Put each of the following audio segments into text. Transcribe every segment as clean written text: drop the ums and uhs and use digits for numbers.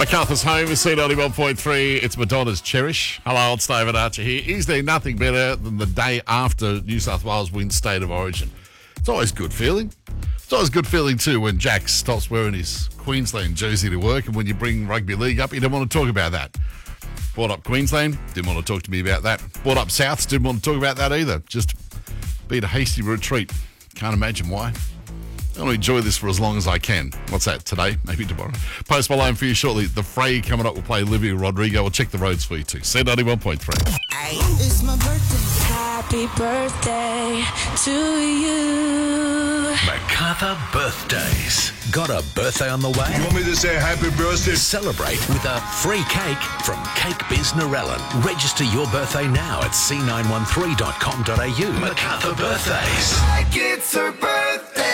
MacArthur's home is C91.3. It's Madonna's Cherish. Hello, it's David Archer here. Is there nothing better than the day after New South Wales wins State of Origin? It's always a good feeling. It's always a good feeling too when Jack stops wearing his Queensland jersey to work, and when you bring rugby league up, you don't want to talk about that. Brought up Queensland, didn't want to talk to me about that. Brought up Souths, didn't want to talk about that either. Just beat a hasty retreat. Can't imagine why. I want to enjoy this for as long as I can. What's that, today? Maybe tomorrow. Post Malone for you shortly. The Fray coming up will play Olivia Rodrigo. We'll check the roads for you too. C91.3. It's my birthday. Happy birthday to you. MacArthur birthdays. Got a birthday on the way? You want me to say happy birthday? Celebrate with a free cake from Cake Biz Narellan. Register your birthday now at c913.com.au. MacArthur birthdays. Like it's her birthday.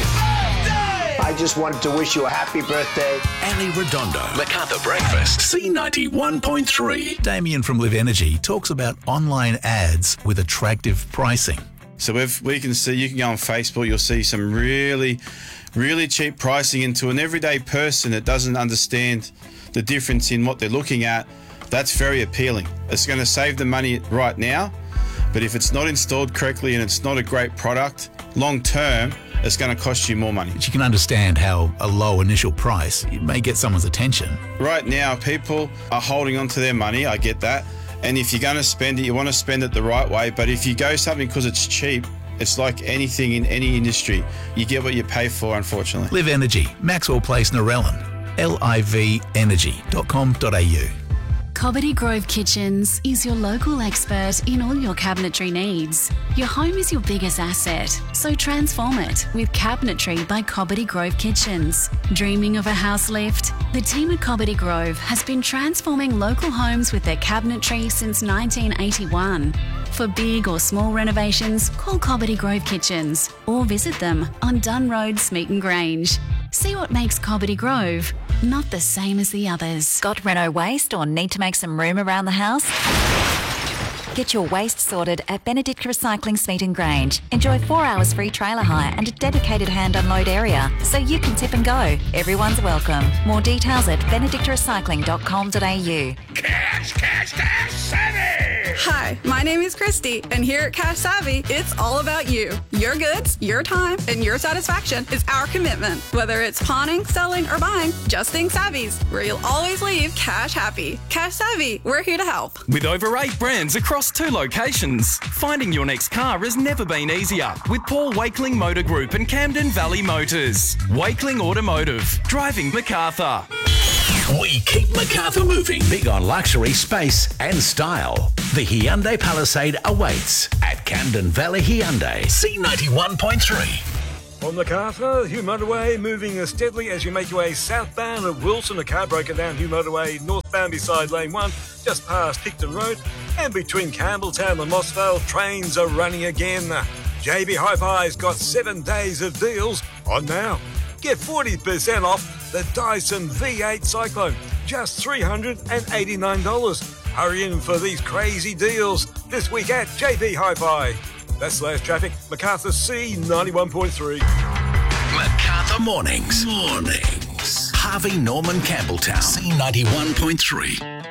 I just wanted to wish you a happy birthday. Ali Redondo. MacArthur Breakfast. C91.3. Damien from Live Energy talks about online ads with attractive pricing. So if we can see, you can go on Facebook, you'll see some really cheap pricing. And to an everyday person that doesn't understand the difference in what they're looking at, that's very appealing. It's going to save them money right now, but if it's not installed correctly and it's not a great product, long term, it's going to cost you more money. But you can understand how a low initial price, it may get someone's attention. Right now, people are holding on to their money, I get that. And if you're going to spend it, you want to spend it the right way. But if you go something because it's cheap, it's like anything in any industry. You get what you pay for, unfortunately. Live Energy, Maxwell Place, Narellan. livenergy.com.au. Cobbitty Grove Kitchens is your local expert in all your cabinetry needs. Your home is your biggest asset, so transform it with Cabinetry by Cobbitty Grove Kitchens. Dreaming of a house lift? The team at Cobbitty Grove has been transforming local homes with their cabinetry since 1981. For big or small renovations, call Cobbitty Grove Kitchens or visit them on Dunn Road, Smeaton Grange. See what makes Cobbitty Grove not the same as the others. Got reno waste or need to make some room around the house? Get your waste sorted at Benedict Recycling Smeaton Grange. Enjoy 4 hours free trailer hire and a dedicated hand unload area so you can tip and go. Everyone's welcome. More details at benedictrecycling.com.au. Cash Savvy! Hi, my name is Christy, and here at Cash Savvy, it's all about you. Your goods, your time, and your satisfaction is our commitment. Whether it's pawning, selling, or buying, just think Savvy's, where you'll always leave cash happy. Cash Savvy, we're here to help. With over 8 brands across 2 locations, finding your next car has never been easier with Paul Wakeling Motor Group and Camden Valley Motors. Wakeling Automotive, driving MacArthur. We keep MacArthur moving. Big on luxury, space and style. The Hyundai Palisade awaits at Camden Valley Hyundai. C91.3. On MacArthur, Hugh Motorway moving steadily as you make your way southbound at Wilson. A car broken down Hugh Motorway northbound beside Lane 1, just past Picton Road. And between Campbelltown and Mossvale, trains are running again. JB Hi-Fi's got 7 days of deals on now. Get 40% off the Dyson V8 Cyclone, just $389. Hurry in for these crazy deals this week at JB Hi-Fi. That's /traffic, MacArthur C91.3. MacArthur Mornings. Harvey Norman Campbelltown. C91.3.